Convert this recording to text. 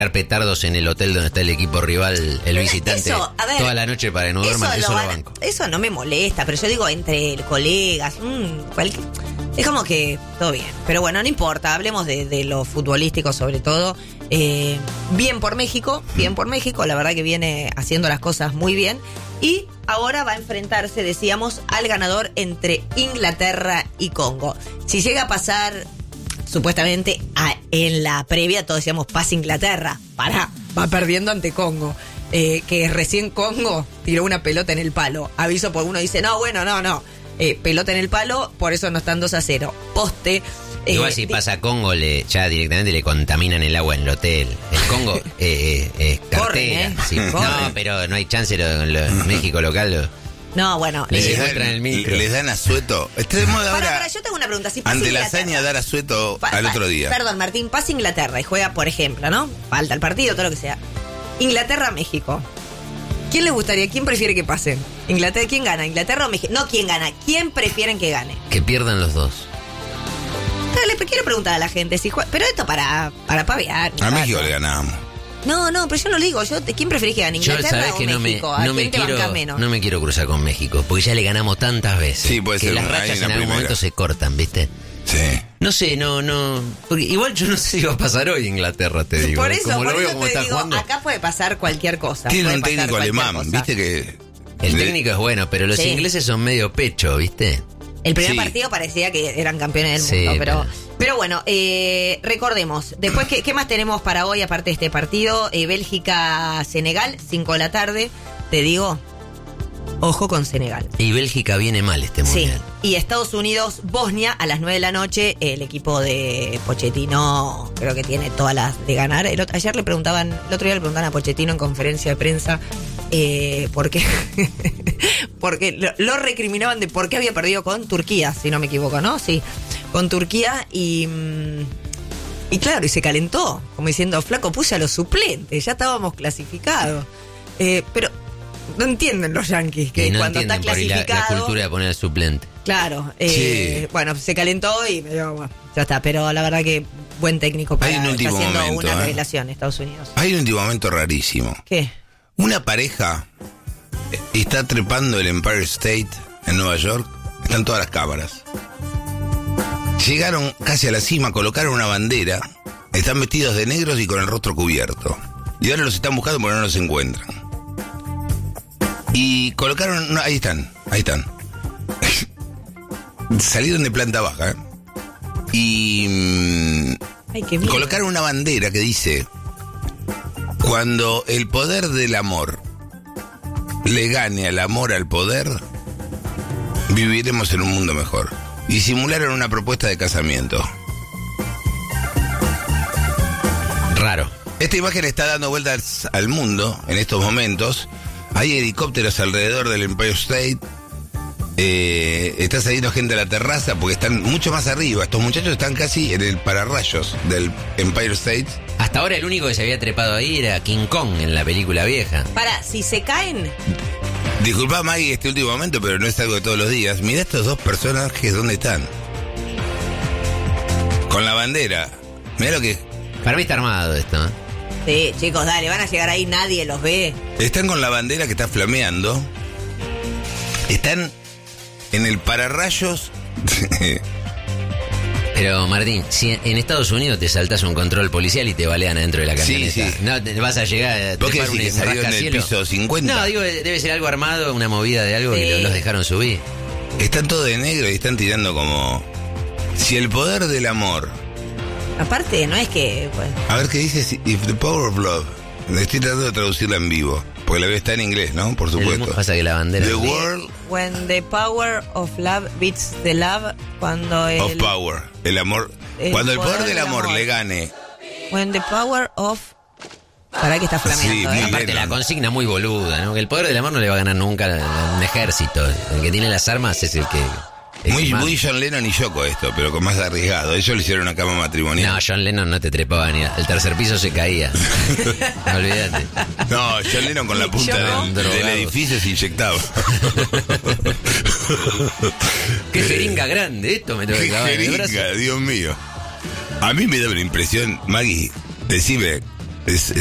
petardos en el hotel donde está el equipo rival, el visitante, eso, a ver, toda la noche para que no duerman, eso lo banco. Eso no me molesta, pero yo digo entre colegas, es como que todo bien. Pero bueno, no importa, hablemos de lo futbolístico sobre todo. Bien por México, la verdad que viene haciendo las cosas muy bien. Y ahora va a enfrentarse, decíamos, al ganador entre Inglaterra y Congo. Si llega a pasar, supuestamente en la previa todos decíamos pasa Inglaterra, va perdiendo ante Congo. Que recién Congo tiró una pelota en el palo. Aviso por uno dice, no, pelota en el palo, por eso no están 2-0. Poste. Igual si pasa Congo, ya directamente le contaminan el agua en el hotel. El Congo es cartera. Sí. No, pero no hay chance México local. No, bueno. Les muestran el micro. Les dan asueto. Para, yo tengo una pregunta. Si pasa ante la hazaña dar asueto al otro día. Perdón, Martín, pasa Inglaterra y juega, por ejemplo, ¿no? Falta el partido, todo lo que sea. Inglaterra-México. ¿Quién les gustaría? ¿Quién prefiere que pasen? Inglaterra, ¿quién gana? ¿Inglaterra o México? No, ¿quién gana? ¿Quién prefieren que gane? Que pierdan los dos. Le quiero preguntar a la gente si pero esto para pavear. A México le ganamos. No, pero yo no lo digo. ¿Quién preferís que gane? ¿Inglaterra o México? No me quiero cruzar con México, porque ya le ganamos tantas veces. Sí, puede que ser las rachas en algún momento se cortan, ¿viste? Sí. No sé, no. Porque igual yo no sé si va a pasar hoy Inglaterra, te digo. Por eso, como lo veo, te como está digo, jugando. acá puede pasar cualquier cosa. Tiene un técnico alemán, ¿viste que? El técnico es bueno, pero los ingleses son medio pecho, ¿viste? El primer partido parecía que eran campeones del mundo, pero bueno, recordemos, después, ¿qué más tenemos para hoy aparte de este partido? Bélgica-Senegal, 5 de la tarde, te digo, ojo con Senegal. Y Bélgica viene mal este mundial. Sí, y Estados Unidos-Bosnia a las 9 de la noche, el equipo de Pochettino creo que tiene todas las de ganar. El otro día le preguntaban a Pochettino en conferencia de prensa porque lo recriminaban de por qué había perdido con Turquía, si no me equivoco, ¿no? Sí, con Turquía y claro, y se calentó, como diciendo, flaco, puse a los suplentes, ya estábamos clasificados. Pero no entienden los yanquis que no cuando está clasificado la cultura de poner al suplente. Claro, bueno, se calentó y bueno, ya está, pero la verdad que buen técnico para está haciendo una revelación Estados Unidos. Hay un último momento rarísimo. ¿Qué? Una pareja está trepando el Empire State en Nueva York, están todas las cámaras. Llegaron casi a la cima, colocaron una bandera, están vestidos de negros y con el rostro cubierto. Y ahora los están buscando porque no los encuentran. Y colocaron... No, ahí están. Salieron de planta baja. Y... colocaron una bandera que dice: cuando el poder del amor le gane al amor al poder, viviremos en un mundo mejor. Y simularon una propuesta de casamiento. Raro. Esta imagen está dando vueltas al mundo en estos momentos. Hay helicópteros alrededor del Empire State. Está saliendo gente a la terraza porque están mucho más arriba. Estos muchachos están casi en el pararrayos del Empire State. Hasta ahora el único que se había trepado ahí era King Kong en la película vieja. Si se caen... Disculpa, Maggie, este último momento, pero no es algo de todos los días. Mirá estos dos personajes, ¿dónde están? Con la bandera. Mirá lo que... Para mí está armado esto, ¿eh? Sí, chicos, dale, van a llegar ahí, nadie los ve. Están con la bandera que está flameando. Están en el pararrayos. Pero, Martín, si en Estados Unidos te saltas un control policial y te balean adentro de la camioneta. Sí. No te vas a llegar a trepar un salió en el piso 50. No, digo, debe ser algo armado, una movida de algo que los dejaron subir. Están todos de negro y están tirando como... Si el poder del amor... Aparte, no es que... Pues... A ver qué dice, if the power of love. Estoy tratando de traducirla en vivo, porque la veo está en inglés, ¿no? Por supuesto. Pasa que la bandera... The world... When the power of love beats the love, cuando el... Of power, el amor... Cuando el poder del amor le gane... When the power of... Para que está flameando, sí, Aparte la consigna muy boluda, ¿no? Que el poder del amor no le va a ganar nunca a un ejército. El que tiene las armas es el que... Muy John Lennon y Yoko esto, pero con más arriesgado. Ellos le hicieron una cama matrimonial. No, John Lennon no te trepaba ni al tercer piso se caía. No, olvídate. No, John Lennon con la punta del edificio se inyectaba. Qué jeringa grande esto me tengo que clavar en el brazo. Dios mío. A mí me da una impresión, Maggie, decime, Es